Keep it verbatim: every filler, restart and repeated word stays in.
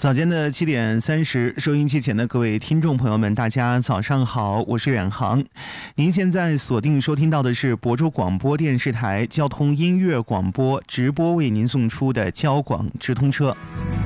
早间的七点三十，收音机前的各位听众朋友们，大家早上好，我是远航。您现在锁定收听到的是亳州广播电视台交通音乐广播直播为您送出的交广直通车。